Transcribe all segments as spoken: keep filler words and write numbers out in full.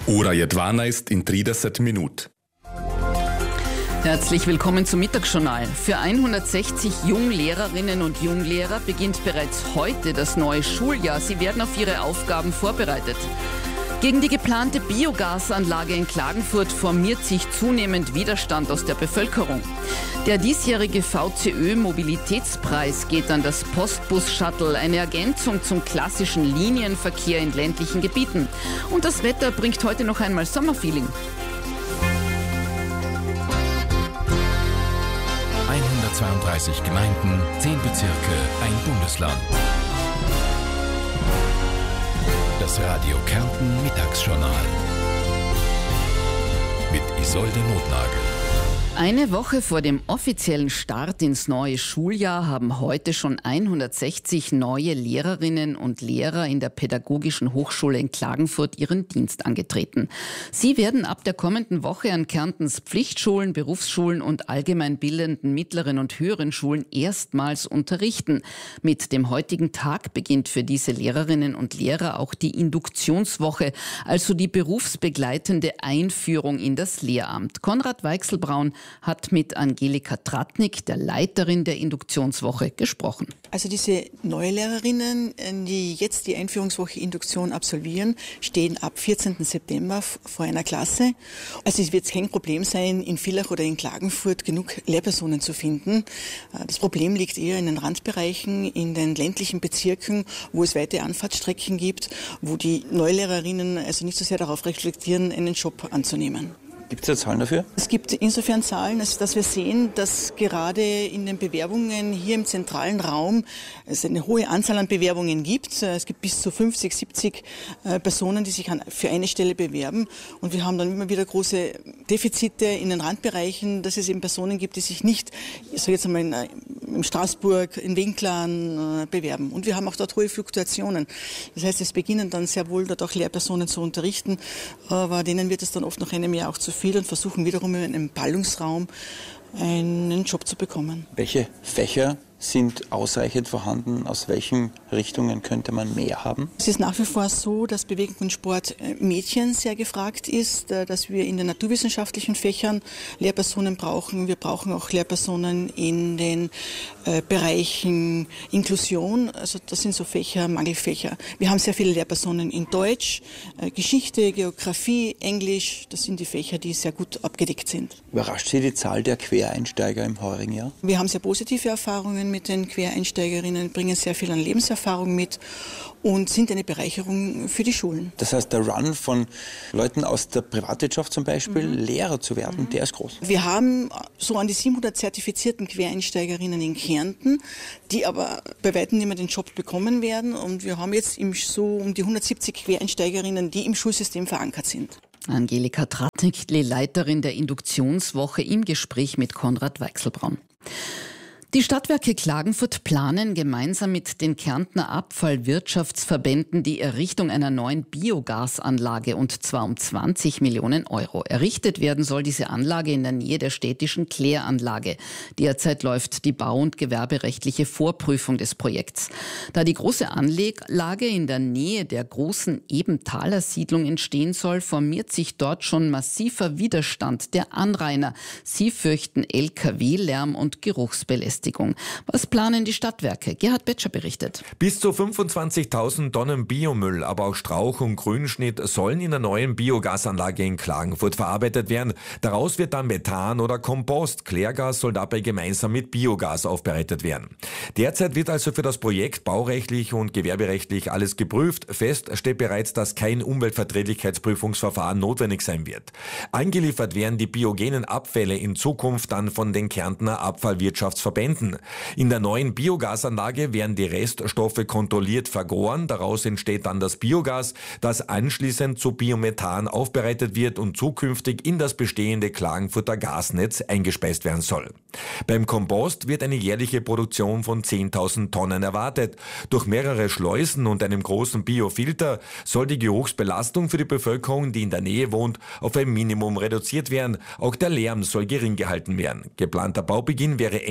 Ura jedwana ist in trideset minut. Herzlich willkommen zum Mittagsjournal. Für hundertsechzig Junglehrerinnen und Junglehrer beginnt bereits heute das neue Schuljahr. Sie werden auf ihre Aufgaben vorbereitet. Gegen die geplante Biogasanlage in Klagenfurt formiert sich zunehmend Widerstand aus der Bevölkerung. Der diesjährige V C Ö-Mobilitätspreis geht an das Postbus-Shuttle, eine Ergänzung zum klassischen Linienverkehr in ländlichen Gebieten. Und das Wetter bringt heute noch einmal Sommerfeeling. hundertzweiunddreißig Gemeinden, zehn Bezirke, ein Bundesland. Das Radio Kärnten Mittagsjournal mit Isolde Notnagel. Eine Woche vor dem offiziellen Start ins neue Schuljahr haben heute schon hundertsechzig neue Lehrerinnen und Lehrer in der Pädagogischen Hochschule in Klagenfurt ihren Dienst angetreten. Sie werden ab der kommenden Woche an Kärntens Pflichtschulen, Berufsschulen und allgemeinbildenden mittleren und höheren Schulen erstmals unterrichten. Mit dem heutigen Tag beginnt für diese Lehrerinnen und Lehrer auch die Induktionswoche, also die berufsbegleitende Einführung in das Lehramt. Konrad Weichselbraun hat mit Angelika Tratnik, der Leiterin der Induktionswoche, gesprochen. Also diese Neulehrerinnen, die jetzt die Einführungswoche Induktion absolvieren, stehen ab vierzehnten September vor einer Klasse. Also es wird kein Problem sein, in Villach oder in Klagenfurt genug Lehrpersonen zu finden. Das Problem liegt eher in den Randbereichen, in den ländlichen Bezirken, wo es weite Anfahrtsstrecken gibt, wo die Neulehrerinnen also nicht so sehr darauf reflektieren, einen Job anzunehmen. Gibt es da Zahlen dafür? Es gibt insofern Zahlen, dass wir sehen, dass gerade in den Bewerbungen hier im zentralen Raum es eine hohe Anzahl an Bewerbungen gibt. Es gibt bis zu fünfzig, siebzig Personen, die sich für eine Stelle bewerben. Und wir haben dann immer wieder große Defizite in den Randbereichen, dass es eben Personen gibt, die sich nicht, so jetzt einmal in, in Straßburg, in Winklarn bewerben. Und wir haben auch dort hohe Fluktuationen. Das heißt, es beginnen dann sehr wohl dort auch Lehrpersonen zu unterrichten, aber denen wird es dann oft nach einem Jahr auch zu viel und versuchen wiederum in einem Ballungsraum einen Job zu bekommen. Welche Fächer sind ausreichend vorhanden? Aus welchen Richtungen könnte man mehr haben? Es ist nach wie vor so, dass Bewegung und Sport Mädchen sehr gefragt ist, dass wir in den naturwissenschaftlichen Fächern Lehrpersonen brauchen. Wir brauchen auch Lehrpersonen in den äh, Bereichen Inklusion. Also das sind so Fächer, Mangelfächer. Wir haben sehr viele Lehrpersonen in Deutsch, äh, Geschichte, Geografie, Englisch. Das sind die Fächer, die sehr gut abgedeckt sind. Überrascht Sie die Zahl der Quereinsteiger im heurigen Jahr? Wir haben sehr positive Erfahrungen mit den Quereinsteigerinnen, bringen sehr viel an Lebenserfahrung mit und sind eine Bereicherung für die Schulen. Das heißt, der Run von Leuten aus der Privatwirtschaft zum Beispiel, mhm. Lehrer zu werden, mhm. der ist groß. Wir haben so an die siebenhundert zertifizierten Quereinsteigerinnen in Kärnten, die aber bei weitem nicht mehr den Job bekommen werden. Und wir haben jetzt so um die hundertsiebzig Quereinsteigerinnen, die im Schulsystem verankert sind. Angelika Tratnik, die Leiterin der Induktionswoche, im Gespräch mit Konrad Weichselbraun. Die Stadtwerke Klagenfurt planen gemeinsam mit den Kärntner Abfallwirtschaftsverbänden die Errichtung einer neuen Biogasanlage, und zwar um zwanzig Millionen Euro. Errichtet werden soll diese Anlage in der Nähe der städtischen Kläranlage. Derzeit läuft die bau- und gewerberechtliche Vorprüfung des Projekts. Da die große Anlage in der Nähe der großen Ebenthaler Siedlung entstehen soll, formiert sich dort schon massiver Widerstand der Anrainer. Sie fürchten L K W-Lärm und Geruchsbelästigung. Was planen die Stadtwerke? Gerhard Betscher berichtet. Bis zu fünfundzwanzigtausend Tonnen Biomüll, aber auch Strauch- und Grünschnitt sollen in der neuen Biogasanlage in Klagenfurt verarbeitet werden. Daraus wird dann Methan oder Kompost. Klärgas soll dabei gemeinsam mit Biogas aufbereitet werden. Derzeit wird also für das Projekt baurechtlich und gewerberechtlich alles geprüft. Fest steht bereits, dass kein Umweltverträglichkeitsprüfungsverfahren notwendig sein wird. Eingeliefert werden die biogenen Abfälle in Zukunft dann von den Kärntner Abfallwirtschaftsverbänden. In der neuen Biogasanlage werden die Reststoffe kontrolliert vergoren. Daraus entsteht dann das Biogas, das anschließend zu Biomethan aufbereitet wird und zukünftig in das bestehende Klagenfurter Gasnetz eingespeist werden soll. Beim Kompost wird eine jährliche Produktion von zehntausend Tonnen erwartet. Durch mehrere Schleusen und einem großen Biofilter soll die Geruchsbelastung für die Bevölkerung, die in der Nähe wohnt, auf ein Minimum reduziert werden. Auch der Lärm soll gering gehalten werden. Geplanter Baubeginn wäre Ende zweitausendachtzehn.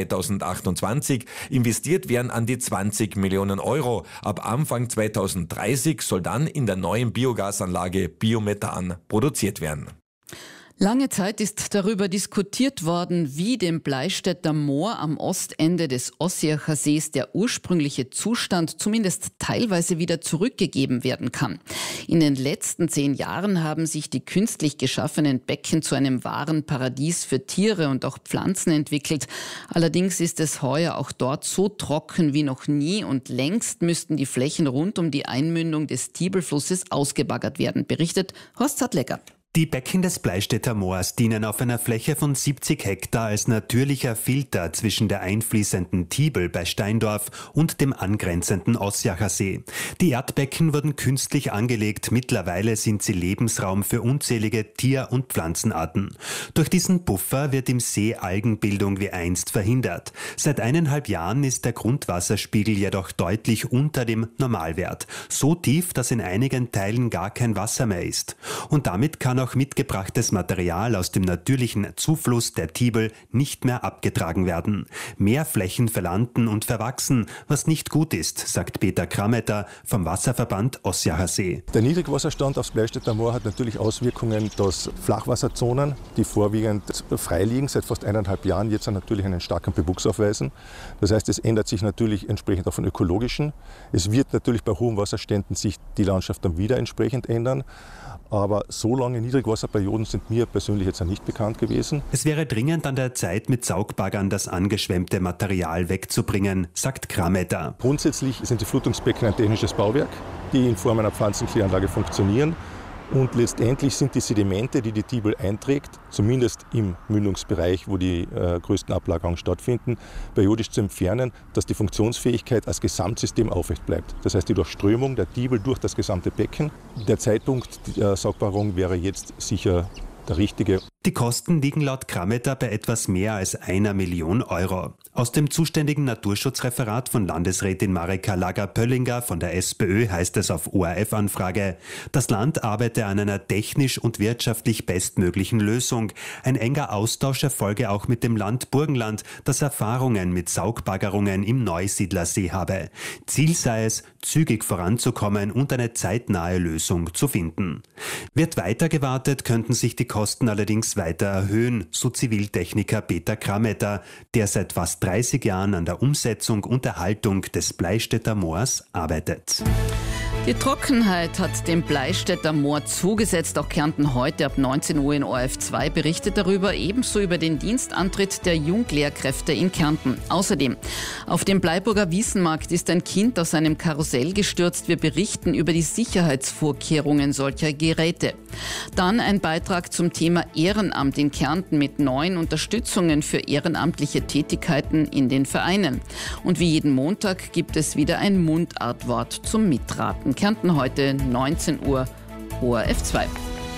zweitausendachtundzwanzig. Investiert werden an die zwanzig Millionen Euro. Ab Anfang zweitausenddreißig soll dann in der neuen Biogasanlage Biomethan produziert werden. Lange Zeit ist darüber diskutiert worden, wie dem Bleistädter Moor am Ostende des Ossiacher Sees der ursprüngliche Zustand zumindest teilweise wieder zurückgegeben werden kann. In den letzten zehn Jahren haben sich die künstlich geschaffenen Becken zu einem wahren Paradies für Tiere und auch Pflanzen entwickelt. Allerdings ist es heuer auch dort so trocken wie noch nie und längst müssten die Flächen rund um die Einmündung des Tiebelflusses ausgebaggert werden, berichtet Horst Sattlecker. Die Becken des Bleistädter Moors dienen auf einer Fläche von siebzig Hektar als natürlicher Filter zwischen der einfließenden Tiebel bei Steindorf und dem angrenzenden Ossiacher See. Die Erdbecken wurden künstlich angelegt, mittlerweile sind sie Lebensraum für unzählige Tier- und Pflanzenarten. Durch diesen Puffer wird im See Algenbildung wie einst verhindert. Seit eineinhalb Jahren ist der Grundwasserspiegel jedoch deutlich unter dem Normalwert. So tief, dass in einigen Teilen gar kein Wasser mehr ist. Und damit kann auch mitgebrachtes Material aus dem natürlichen Zufluss der Tiebel nicht mehr abgetragen werden. Mehr Flächen verlanden und verwachsen, was nicht gut ist, sagt Peter Krameter vom Wasserverband Ossiacher See. Der Niedrigwasserstand aufs Bleistädter Moor hat natürlich Auswirkungen, dass Flachwasserzonen, die vorwiegend frei liegen, seit fast eineinhalb Jahren jetzt natürlich einen starken Bewuchs aufweisen. Das heißt, es ändert sich natürlich entsprechend auch von ökologischen. Es wird natürlich bei hohen Wasserständen sich die Landschaft dann wieder entsprechend ändern. Aber so lange Niedrigwasserperioden sind mir persönlich jetzt nicht bekannt gewesen. Es wäre dringend an der Zeit, mit Saugbaggern das angeschwemmte Material wegzubringen, sagt Krameter. Grundsätzlich sind die Flutungsbecken ein technisches Bauwerk, die in Form einer Pflanzenkläranlage funktionieren. Und letztendlich sind die Sedimente, die die Tiebel einträgt, zumindest im Mündungsbereich, wo die äh, größten Ablagerungen stattfinden, periodisch zu entfernen, dass die Funktionsfähigkeit als Gesamtsystem aufrecht bleibt. Das heißt, die Durchströmung der Tiebel durch das gesamte Becken. Der Zeitpunkt der Saugbarung wäre jetzt sicher der richtige. Die Kosten liegen laut Krameter bei etwas mehr als einer Million Euro. Aus dem zuständigen Naturschutzreferat von Landesrätin Marika Lager-Pöllinger von der SPÖ heißt es auf O R F-Anfrage, das Land arbeite an einer technisch und wirtschaftlich bestmöglichen Lösung. Ein enger Austausch erfolge auch mit dem Land Burgenland, das Erfahrungen mit Saugbaggerungen im Neusiedlersee habe. Ziel sei es, zügig voranzukommen und eine zeitnahe Lösung zu finden. Wird weiter gewartet, könnten sich die Kosten allerdings weiter erhöhen, so Ziviltechniker Peter Krameter, der seit fast dreißig Jahren an der Umsetzung und Erhaltung des Bleistädter Moors arbeitet. Die Trockenheit hat dem Bleistädter Moor zugesetzt. Auch Kärnten heute ab neunzehn Uhr in O R F zwei berichtet darüber, ebenso über den Dienstantritt der Junglehrkräfte in Kärnten. Außerdem, auf dem Bleiburger Wiesenmarkt ist ein Kind aus einem Karussell gestürzt. Wir berichten über die Sicherheitsvorkehrungen solcher Geräte. Dann ein Beitrag zum Thema Ehrenamt in Kärnten mit neuen Unterstützungen für ehrenamtliche Tätigkeiten in den Vereinen. Und wie jeden Montag gibt es wieder ein Mundartwort zum Mitraten. Kärnten heute neunzehn Uhr, O R F zwei.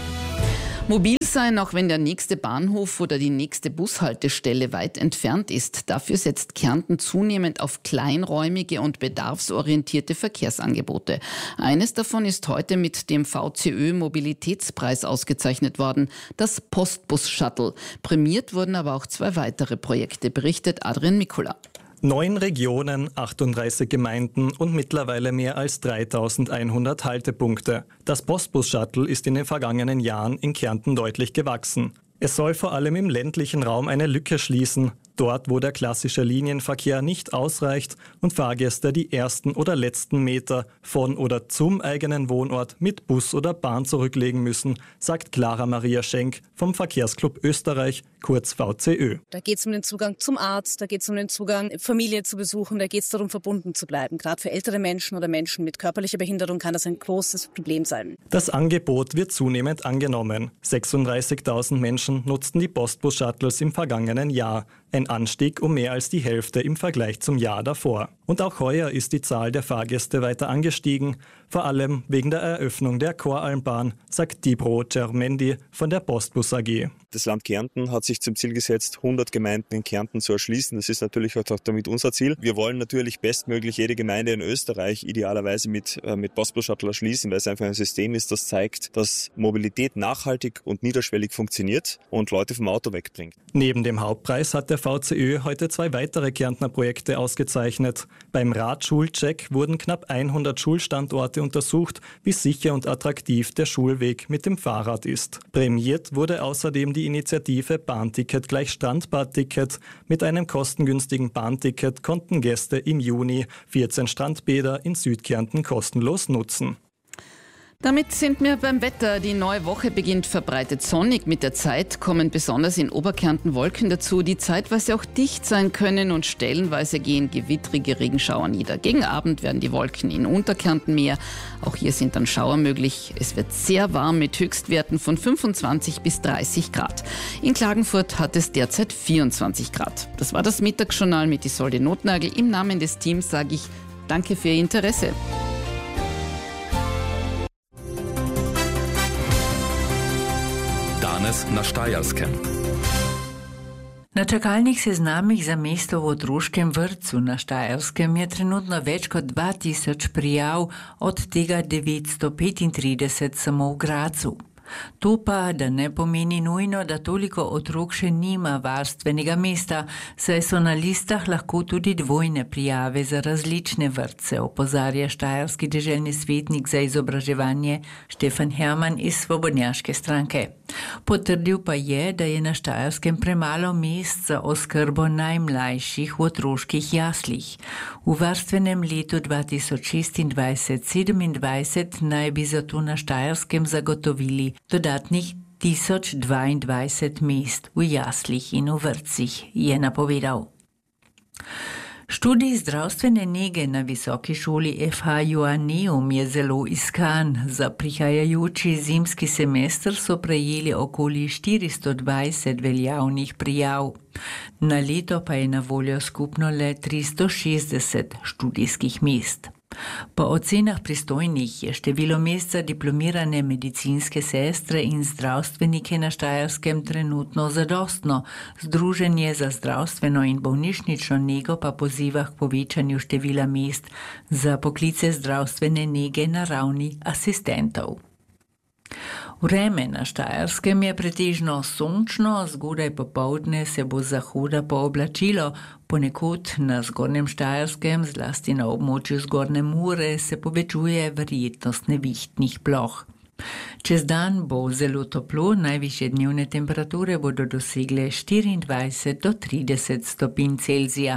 Mobil sein, auch wenn der nächste Bahnhof oder die nächste Bushaltestelle weit entfernt ist. Dafür setzt Kärnten zunehmend auf kleinräumige und bedarfsorientierte Verkehrsangebote. Eines davon ist heute mit dem V C Ö-Mobilitätspreis ausgezeichnet worden, das Postbus-Shuttle. Prämiert wurden aber auch zwei weitere Projekte, berichtet Adrian Mikula. Neun Regionen, achtunddreißig Gemeinden und mittlerweile mehr als dreitausendeinhundert Haltepunkte. Das Postbus-Shuttle ist in den vergangenen Jahren in Kärnten deutlich gewachsen. Es soll vor allem im ländlichen Raum eine Lücke schließen, dort wo der klassische Linienverkehr nicht ausreicht und Fahrgäste die ersten oder letzten Meter von oder zum eigenen Wohnort mit Bus oder Bahn zurücklegen müssen, sagt Clara Maria Schenk vom Verkehrsclub Österreich, kurz V C Ö. Da geht es um den Zugang zum Arzt, da geht es um den Zugang, Familie zu besuchen, da geht es darum, verbunden zu bleiben. Gerade für ältere Menschen oder Menschen mit körperlicher Behinderung kann das ein großes Problem sein. Das Angebot wird zunehmend angenommen. sechsunddreißigtausend Menschen nutzten die Postbus-Shuttles im vergangenen Jahr. Ein Anstieg um mehr als die Hälfte im Vergleich zum Jahr davor. Und auch heuer ist die Zahl der Fahrgäste weiter angestiegen, vor allem wegen der Eröffnung der Koralmbahn, sagt Dibro Cermendi von der Postbus A G. Das Land Kärnten hat sich zum Ziel gesetzt, hundert Gemeinden in Kärnten zu erschließen. Das ist natürlich auch damit unser Ziel. Wir wollen natürlich bestmöglich jede Gemeinde in Österreich idealerweise mit, äh, mit Postbus-Shuttle erschließen, weil es einfach ein System ist, das zeigt, dass Mobilität nachhaltig und niederschwellig funktioniert und Leute vom Auto wegbringt. Neben dem Hauptpreis hat der V C Ö heute zwei weitere Kärntner Projekte ausgezeichnet. Beim Radschulcheck wurden knapp hundert Schulstandorte untersucht, wie sicher und attraktiv der Schulweg mit dem Fahrrad ist. Prämiert wurde außerdem die Initiative Bahnticket gleich Strandbadticket. Mit einem kostengünstigen Bahnticket konnten Gäste im Juni vierzehn Strandbäder in Südkärnten kostenlos nutzen. Damit sind wir beim Wetter. Die neue Woche beginnt verbreitet sonnig. Mit der Zeit kommen besonders in Oberkärnten Wolken dazu, die zeitweise auch dicht sein können, und stellenweise gehen gewittrige Regenschauer nieder. Gegen Abend werden die Wolken in Unterkärnten mehr. Auch hier sind dann Schauer möglich. Es wird sehr warm mit Höchstwerten von fünfundzwanzig bis dreißig Grad. In Klagenfurt hat es derzeit vierundzwanzig Grad. Das war das Mittagsjournal mit Isolde Notnagel. Im Namen des Teams sage ich danke für Ihr Interesse. Danes na Štajerskem. Na čakalnih seznamih za mesto v otroškem vrtcu na Štajerskem je trenutno več kot dva tisoč prijav, od tega devetsto petintrideset samo v Gracu. To pa, da ne pomeni nujno, da toliko otrok še nima varstvenega mesta, saj so na listah lahko tudi dvojne prijave za različne vrtce, opozarja štajerski deželni svetnik za izobraževanje Štefan Herman iz Svobodnjaške stranke. Potrdil pa je, da je na Štajerskem premalo mest za oskrbo najmlajših v otroških jaslih. V varstvenem letu dva tisoč šestindvajset sedemindvajset naj bi zato na Štajerskem zagotovili dodatnih tisoč dvaindvajset mest v jaslih in v vrtcih, je napovedal. Študij zdravstvene nege na visoki šoli F H Joanneum je zelo iskan. Za prihajajoči zimski semester so prejeli okoli štiristo dvajset veljavnih prijav. Na leto pa je na voljo skupno le tristo šestdeset študijskih mest. Po ocenah pristojnih je število mest za diplomirane medicinske sestre in zdravstvenike na Štajerskem trenutno zadostno. Združenje za zdravstveno in bolnišnično nego pa poziva k povečanju števila mest za poklice zdravstvene nege na ravni asistentov. Vreme na Štajerskem je pretežno sončno, zgodaj popoldne se bo z zahoda pooblačilo, ponekod na zgornjem Štajerskem, zlasti na območju zgornje Mure, se povečuje verjetnost nevihtnih ploh. Čez dan bo zelo toplo, najvišje dnevne temperature bodo dosegle štiriindvajset do trideset stopinj Celzija.